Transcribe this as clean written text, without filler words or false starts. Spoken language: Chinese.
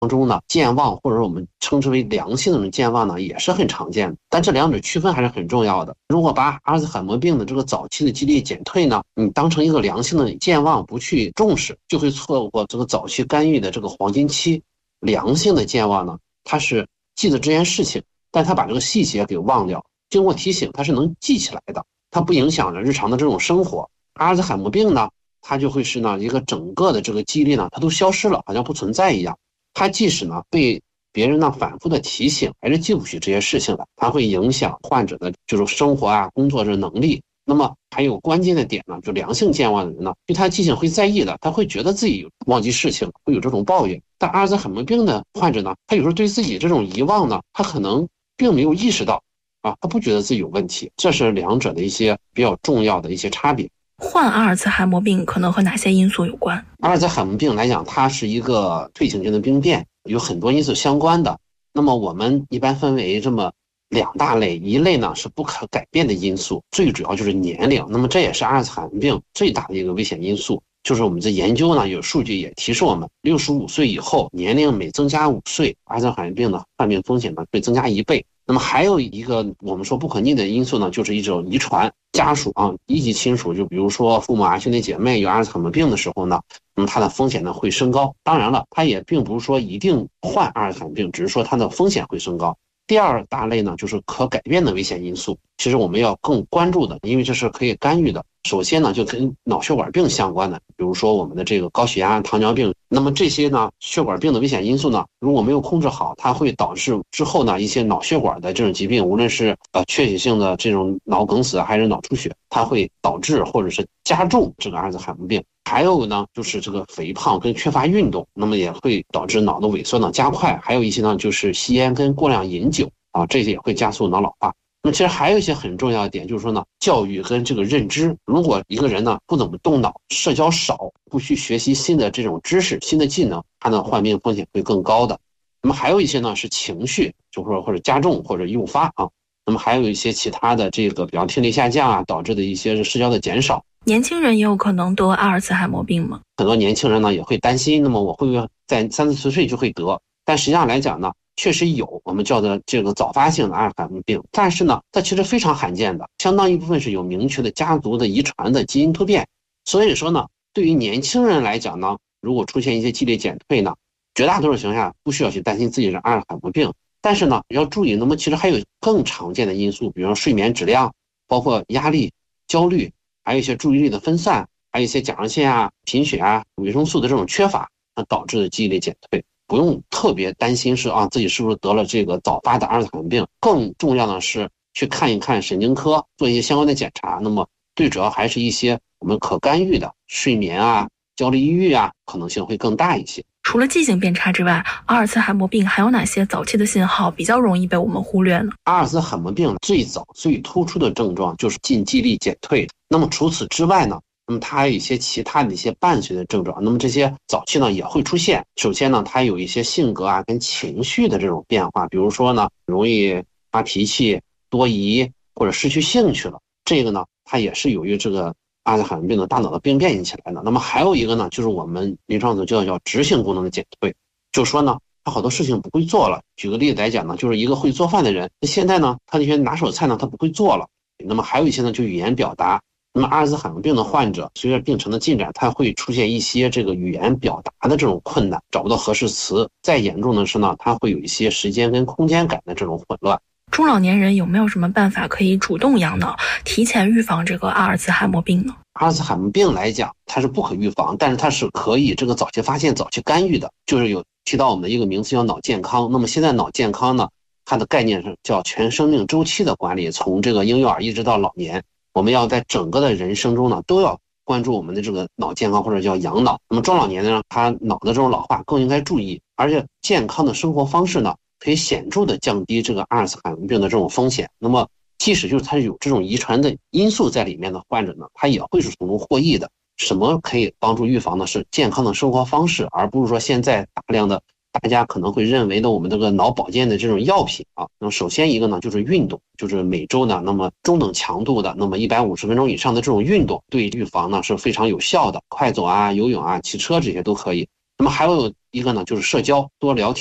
当中呢，健忘或者我们称之为良性的健忘呢，也是很常见的。但这两者区分还是很重要的。如果把阿尔兹海默病的这个早期的记忆力减退呢，你当成一个良性的健忘不去重视，就会错过这个早期干预的这个黄金期。良性的健忘呢，它是记得这件事情，但它把这个细节给忘掉，经过提醒它是能记起来的，它不影响着日常的这种生活。阿尔兹海默病呢，它就会是呢一个整个的这个记忆力呢，它都消失了，好像不存在一样。它即使呢被别人呢反复的提醒，还是记不起这些事情的，它会影响患者的就是生活啊、工作的能力。那么还有关键的点呢，就良性健忘的人呢，对他记性会在意的，他会觉得自己忘记事情，会有这种抱怨。但阿尔兹海默病的患者呢，他有时候对自己这种遗忘呢，他可能并没有意识到啊，他不觉得自己有问题。这是两者的一些比较重要的一些差别。 患阿尔茨海默病可能和哪些因素有关？ 阿尔兹海默病来讲，它是一个退行性的病变，有很多因素相关的。那么我们一般分为这么两大类，一类呢是不可改变的因素，最主要就是年龄。那么这也是阿尔兹海默病最大的一个危险因素。就是我们的研究呢，有数据也提示我们，65岁以后，年龄每增加5岁，阿尔兹海默病的患病风险呢会增加1倍。那么还有一个我们说不可逆的因素呢，就是一种遗传，家属啊，一级亲属，就比如说父母啊、兄弟姐妹有阿尔兹海默病的时候呢，那么它的风险呢会升高。当然了，它也并不是说一定患阿尔兹海默病，只是说它的风险会升高。第二大类呢，就是可改变的危险因素，其实我们要更关注的，因为这是可以干预的。首先呢，就跟脑血管病相关的，比如说我们的这个高血压、糖尿病。那么这些呢，血管病的危险因素呢，如果没有控制好，它会导致之后呢一些脑血管的这种疾病，无论是缺血性的这种脑梗死还是脑出血，它会导致或者是加重这个阿尔兹海默病。还有呢，就是这个肥胖跟缺乏运动，那么也会导致脑的萎缩呢加快。还有一些呢，就是吸烟跟过量饮酒啊，这些也会加速脑老化。那么其实还有一些很重要的点，就是说呢，教育跟这个认知。如果一个人呢不怎么动脑，社交少，不去学习新的这种知识、新的技能，他呢患病风险会更高的。那么还有一些呢是情绪，就是说或者加重或者诱发啊。那么还有一些其他的这个，比方听力下降啊，导致的一些社交的减少。 年轻人也有可能得阿尔茨海默病吗？ 很多年轻人呢也会担心，那么我会不会在30-40岁就会得？但实际上来讲呢，确实有我们叫做这个早发性的阿尔兹海默病，但是呢，它其实非常罕见的，相当一部分是有明确的家族的遗传的基因突变。所以说呢，对于年轻人来讲呢，如果出现一些记忆力减退呢，绝大多数情况下不需要去担心自己是阿尔兹海默病。但是呢，要注意，那么其实还有更常见的因素，比如说睡眠质量，包括压力、焦虑，还有一些注意力的分散，还有一些甲状腺啊、贫血啊、维生素的这种缺乏，导致的记忆力减退。不用特别担心是自己是不是得了这个早发的阿尔兹海默病，更重要的是去看一看神经科，做一些相关的检查。那么最主要还是一些我们可干预的睡眠啊、焦虑、抑郁啊，可能性会更大一些。 除了记性变差之外，阿尔茨海默病还有哪些早期的信号比较容易被我们忽略呢？ 阿尔兹海默病最早最突出的症状就是记忆力减退。那么除此之外呢，那么它还有一些其他的一些伴随的症状，那么这些早期呢也会出现。首先呢，它有一些性格啊跟情绪的这种变化，比如说呢容易发脾气、多疑或者失去兴趣了，这个呢它也是由于这个阿尔兹海默病的大脑的病变引起来的。那么还有一个呢，就是我们临床组叫执行功能的减退，就是说呢他好多事情不会做了。举个例子来讲呢，就是一个会做饭的人，现在呢他那些拿手菜呢他不会做了。那么还有一些呢就语言表达。那么阿尔兹海默病的患者，随着病程的进展，他会出现一些这个语言表达的这种困难，找不到合适词。再严重的是呢，他会有一些时间跟空间感的这种混乱。 中老年人有没有什么办法可以主动养脑，提前预防这个阿尔茨海默病呢？ 阿尔兹海默病来讲，它是不可预防，但是它是可以这个早期发现、早期干预的。就是有提到我们的一个名词叫脑健康。那么现在脑健康呢，它的概念是叫全生命周期的管理，从这个婴幼儿一直到老年。我们要在整个的人生中呢，都要关注我们的这个脑健康，或者叫养脑。那么中老年呢，他脑的这种老化更应该注意，而且健康的生活方式呢，可以显著的降低这个阿尔茨海默病的这种风险。那么即使就是他有这种遗传的因素在里面的患者呢，他也会是从中获益的。什么可以帮助预防的是健康的生活方式，而不是说现在大量的大家可能会认为的我们这个脑保健的这种药品啊。那么首先一个呢就是运动，就是每周呢那么中等强度的那么150分钟以上的这种运动，对预防呢是非常有效的。快走啊、游泳啊、骑车这些都可以。 那么还有一个呢，就是社交，多聊天。